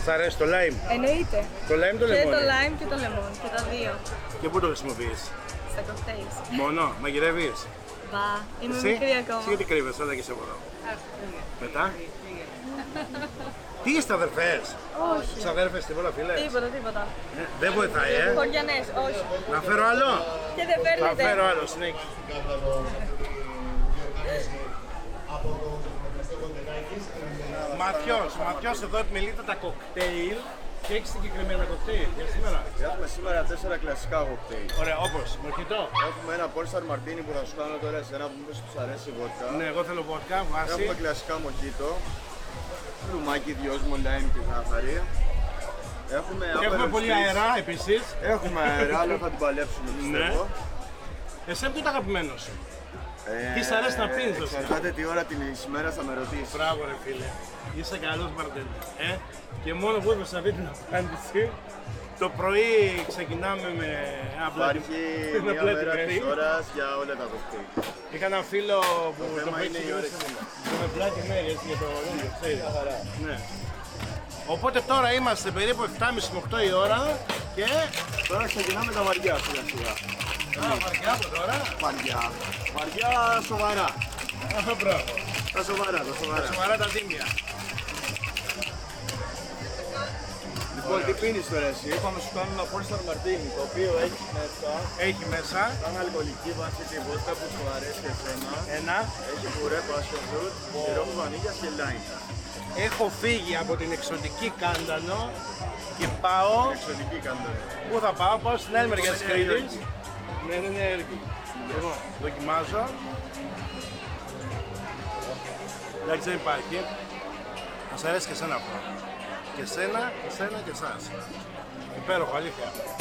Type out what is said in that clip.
Σ' αρέσει το lime? Εννοείται. Το lime το Και λεμόνι. το lime και το lemon, και τα δύο. Και πού το χρησιμοποιείς? Στα cocktails. Μόνο, μαγειρεύεις? Μπα, είμαι Εσύ? μικρή ακόμα. Εσύ γιατί κρύβεσαι, έλα και σε εδώ. Μετά. Τι είστε αδερφές? Όχι. Τις αδέρφες τίποτα φίλες? Τίποτα. Δεν βοηθάει, Χωριανές, όχι. Να φέρω άλλο? Και δεν Θα παίρνετε. φέρω άλλο, συνέχεια. Ματιός εδώ επιμελείται τα κοκτέιλ και έχει συγκεκριμένα κοκτέιλ για σήμερα. Έχουμε σήμερα 4 κλασικά κοκτέιλ. Ωραία, όπως μοχιτό. Έχουμε ένα Pornstar Martini που θα σου κάνω τώρα εσένα που μήπως τους αρέσει η βότκα. Ναι, εγώ θέλω βότκα, βάση. Έχουμε κλασικά μοχίτο. Λουμάκι, δυόσμο, λάιμ και ζάχαρη. Έχουμε πολύ αερά επίσης. Έχουμε αερά, αλλά θα την παλέψουμε πιστεύω. Εσένα ποιο είναι το αγαπημένο σου? Τι σ' αρέσει να πίνεις εσύ? Εξαρτάται τι ώρα της ημέρας θα με ρωτήσεις. Μπράβο ρε φίλε, είσαι καλός μπαρτέντερ. Και μόνο που έπρεπε να πει την απάντηση, το πρωί ξεκινάμε με απλά Υπάρχει μία μέρα της ώρας για όλα τα κοκτέιλ. Είχα ένα φίλο που Το το θέμα πρωί είναι η όρεξη. με πλάτη μέρη έτσι για το ίδιο, ξέρεις. Ναι. Οπότε τώρα είμαστε περίπου 7.30 με 8 η ώρα και... Τώρα ξεκινάμε τα βαριά σιγά σιγά. Βαριά από τώρα. Βαριά σοβαρά. Μπράβο. Τα σοβαρά. Σοβαρά τα τίμια. Λοιπόν, τι πίνεις τώρα εσύ? Είπαμε σου κάνουμε ένα Pornstar Martini, το οποίο Έχει μέσα σαν αλκοολική βάση τη βότκα που σου αρέσει εσένα. ένα. Έχει πουρέ, passion fruit, σιρόπι βανίλιας και lime. Έχω φύγει από την εξωτική Κάντανο και πάω... Εξωτική καντόνα. Πού θα πάω στην άλλη μεριά της Είναι Κρήτης. Νέα-Υόρκη. Ναι, είναι Νέα-Υόρκη. Λοιπόν, δοκιμάζω. Εντάξει, δεν υπάρχει. Θα σ' αρέσει και εσένα αυτό. Και εσένα, και εσάς. Υπέροχο, αλήθεια.